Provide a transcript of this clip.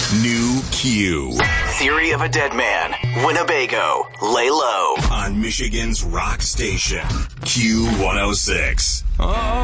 New Q. Theory of a Dead Man. Winnebago. Lay low. On Michigan's rock station. Q106.